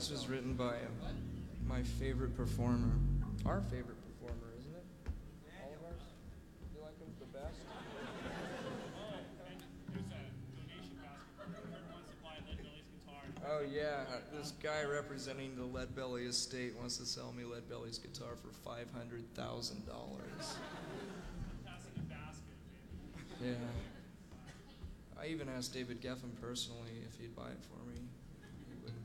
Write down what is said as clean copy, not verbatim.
This was written by my favorite performer. Our favorite performer, isn't it? All of ours? You like him the best? There's a donation basket for whoever wants to buy Lead Belly's guitar. Oh yeah, this guy representing the Lead Belly estate wants to sell me Lead Belly's guitar for $500,000. Passing a basket, maybe. Yeah. I even asked David Geffen personally if he'd buy it for me.